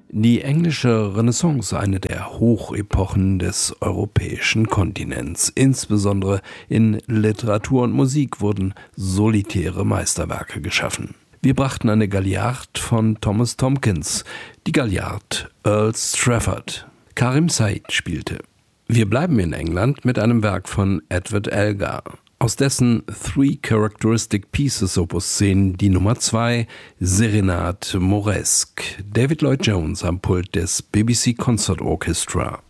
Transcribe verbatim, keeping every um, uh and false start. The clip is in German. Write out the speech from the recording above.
Die englische Renaissance, eine der Hochepochen des europäischen Kontinents. Insbesondere in Literatur und Musik wurden solitäre Meisterwerke geschaffen. Wir brachten eine Galliard von Thomas Tomkins, die Galliard Earl Strafford. Karim Said spielte. Wir bleiben in England mit einem Werk von Edward Elgar. Aus dessen Three Characteristic Pieces Opus zehn die Nummer zwei, Serenade Mauresque. David Lloyd Jones am Pult des B B C Concert Orchestra.